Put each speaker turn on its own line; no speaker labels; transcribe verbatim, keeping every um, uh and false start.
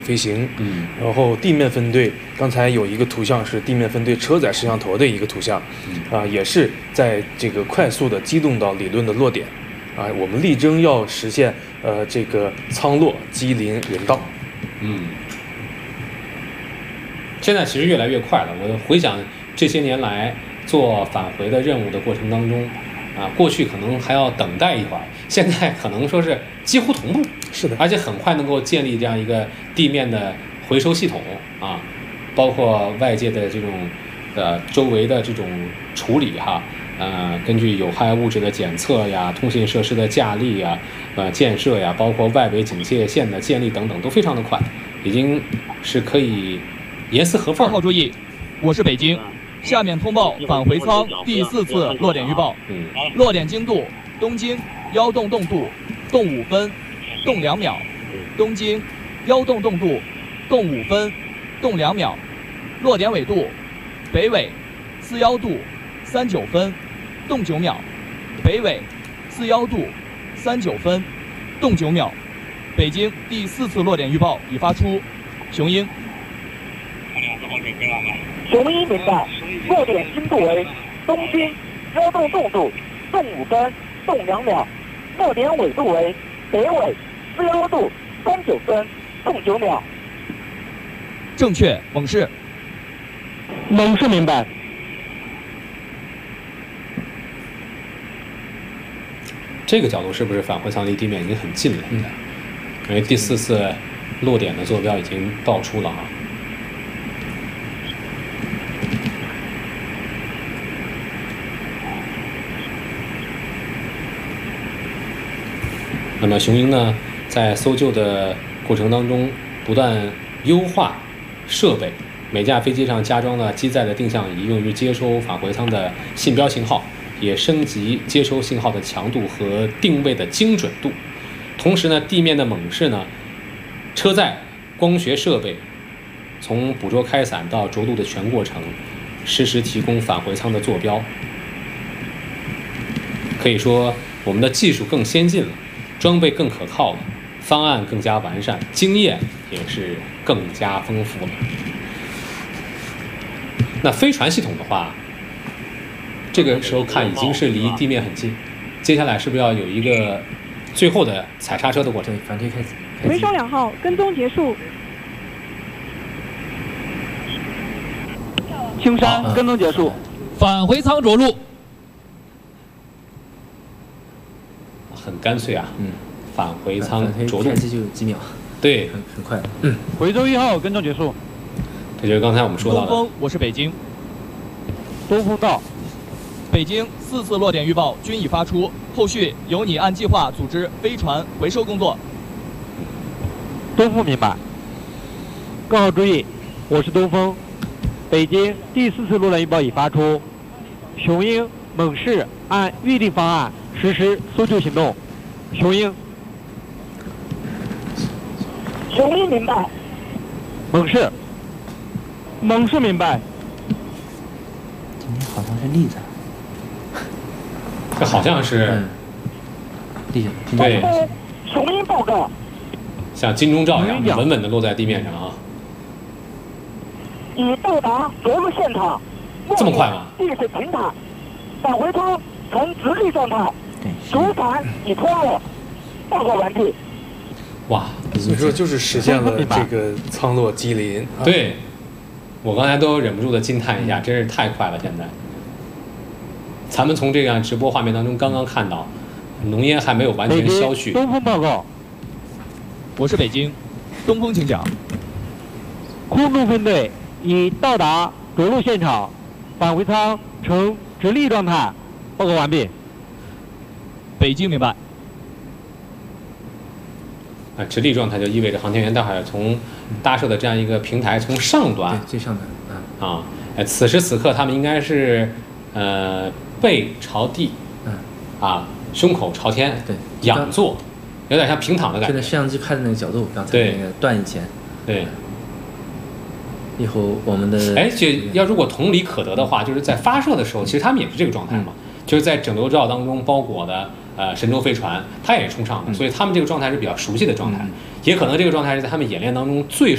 飞行，嗯，然后地面分队，刚才有一个图像是地面分队车载摄像头的一个图像，嗯、啊，也是在这个快速的机动到理论的落点，啊，我们力争要实现呃这个舱落机临人到，
嗯，现在其实越来越快了。我回想这些年来做返回的任务的过程当中，啊，过去可能还要等待一会儿，现在可能说是几乎同步。
是的，
而且很快能够建立这样一个地面的回收系统啊，包括外界的这种呃周围的这种处理哈，呃，根据有害物质的检测呀、通信设施的架立呀、呃建设呀，包括外围警戒线的建立等等，都非常的快，已经是可以严丝合缝。
号注意，我是北京，下面通报返回舱第四次落点预报。
嗯，
落点经度：东经幺洞洞度，动五分。动两秒，东经幺洞洞度，动五分，动两秒，落点纬度，北纬四幺度，三九分，动九秒，北纬四幺度，三九分，动九秒。北京第四次落点预报已发出，雄鹰。
雄鹰明白，落点经度为东经幺洞洞度，动五分，动两秒，落点纬度为北纬四幺度，三九分，动九秒。
正确，猛士。
猛士明白。
这个角度是不是返回舱离地面已经很近了？现在，因为第四次落点的坐标已经报出了啊。那么雄鹰呢，在搜救的过程当中，不断优化设备，每架飞机上加装了机载的定向仪，用于接收返回舱的信标信号，也升级接收信号的强度和定位的精准度。同时呢，地面的猛士呢，车载光学设备，从捕捉开伞到着陆的全过程，实时提供返回舱的坐标。可以说，我们的技术更先进了。装备更可靠了，方案更加完善，经验也是更加丰富了。那飞船系统的话，这个时候看已经是离地面很近，接下来是不是要有一个最后的踩刹车的过程？
反推开始。
回收两号跟踪结束。
青山跟踪结束。
返回舱着陆。
很干脆啊，嗯，返回舱着陆，
开机就几秒，
对，
很很快。
嗯，回收一号跟踪结束。
这就是刚才我们说到的。
东风，我是北京。
东风到。
北京四次落点预报均已发出，后续由你按计划组织飞船回收工作。
东风明白。各号注意，我是东风。北京第四次落点预报已发出，雄鹰、猛士按预定方案实施搜救行动。雄鹰。雄鹰明白。猛士。猛士明白。
今天好像是立着。
这好像是。
立着。
对。
雄鹰报告。
像金钟罩一样，稳稳地落在地面上啊。
已到达着陆现场。
这么快吗？
地势平坦，返回舱呈直立状态。主伞已脱落，报告完毕。
哇，
所以说就是实现了这个舱落机临。
对，我刚才都忍不住的惊叹一下，真是太快了！现在，咱们从这样直播画面当中刚刚看到，浓烟还没有完全消去。
东风报告，
我是北京，东风请讲。
空中分队已到达着陆现场，返回舱呈直立状态，报告完毕。
北京明白。
啊，直立状态就意味着航天员待会儿从搭设的这样一个平台从上端，
最上端，
啊，啊，哎，此时此刻他们应该是呃背朝地，
嗯，
啊，胸口朝天，
对，
仰坐，有点像平躺的感觉。
现在摄像机拍的那个角度，刚才那个段以前，
对。
以后我们的
哎，这要如果同理可得的话，就是在发射的时候，其实他们也是这个状态嘛，嗯、就是在整流罩当中包裹的。呃，神舟飞船它也是冲上的，嗯、所以他们这个状态是比较熟悉的状态，嗯、也可能这个状态是在他们演练当中最